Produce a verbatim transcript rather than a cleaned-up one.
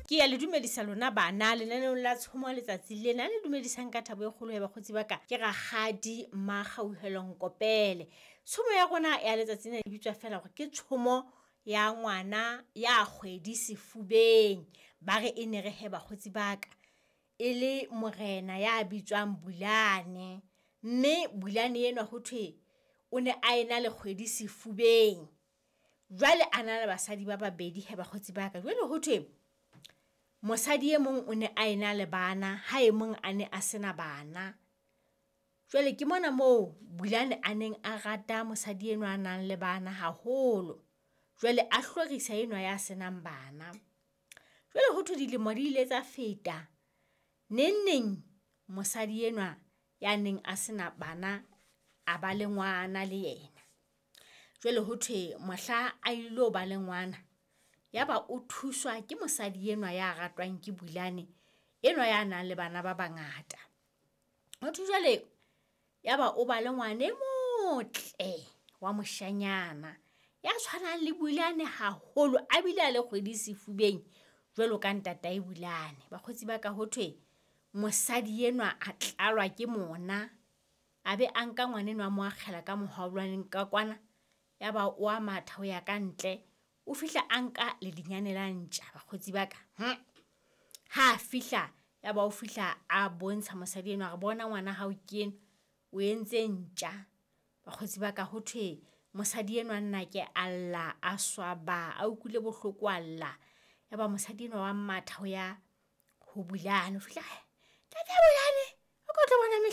ke ya le dumedisa lona bana lenaneng la tshomo letsatsi lena le dumedisang ka thabo e kgolo ya bakgotsi ba ka ke Rakgadi Mmagauhelong Kopele. Tshomo ya rona ya letsatsi lena e bitswa fela gore ke tshomo ya ngwana ya kgwedi sefubeng ba re e ne re he bakgotsi ba ka e le morena ya bitswang Bulane, mme Bulane eno ho thwe o ne a ena le kgwedi sefubeng. Jwale ana le basadi ba babedi he bakgotsi ba ka. Jwale ho thwe mosadi e mong o ne a ena le bana, ha e mong a ne a sena bana. Jwale ke mona moo Bulane a neng a rata mosadi eno a nang le bana haholo. Jwale a hlorisa enwa ya senang bana. Jwale ho thwe dilemo di ile tsa feta. Neng neng mosadi enwa ya neng a sena bana a ba le ngwana le yena. Jwale ho thwe mohla a ilo ba le ngwana, yaba o thuswa ke mosadi enwa ya ratwang ke Bulane, enwa ya nang le bana ba bangata. Ho thwe jwale yaba o ba le ngwane motle wa moshanyana ya tshwanang le Bulane haholo, a bile a le kgwedi sefubeng jwalo ka ntatae Bulane. Bakgotsi ba ka ho thwe mosadi enwa a tlalwa ke mona, a be a nka ngwanenwa a mo akgela ka mohaulwaneng ka kwana, yaba o a matha ho ya ka ntle, o fihla a nka le dinyane la ntja bakgotsi ba ka. Hmm. Ha fihla yaba o fihla a bontsha mosadi enwa re bona ngwana hao ke ena, o entse ntja. Bakgotsi ba ka ho thwe mosadi enwa nna ke alla a swaba, a utlwile bohloko alla. Yaba mosadi enwa wa matha ho ya ho Bulane, o fihla Ntate Bulane o ko tlo bona